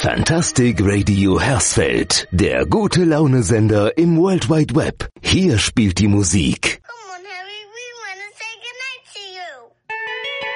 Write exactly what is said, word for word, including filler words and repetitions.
Fantastic Radio Hersfeld, der gute Laune-Sender im World Wide Web. Hier spielt die Musik